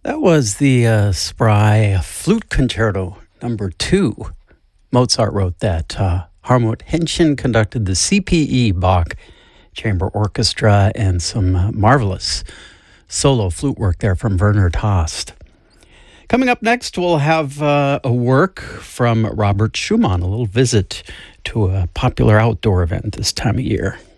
That was the Spry Flute Concerto number 2. Mozart wrote that. Hartmut Henschen conducted the CPE Bach Chamber Orchestra and some marvelous solo flute work there from Bernhard Haast. Coming up next, we'll have a work from Robert Schumann, a little visit to a popular outdoor event this time of year.